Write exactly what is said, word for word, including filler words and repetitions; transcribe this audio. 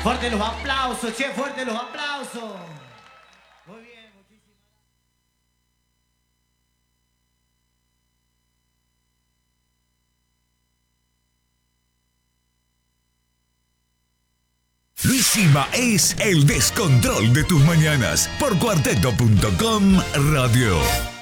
Fuerte los aplausos, che, fuerte los aplausos. Muy bien, muchísimas gracias. Luis Sima es el descontrol de tus mañanas por cuarteto punto com Radio.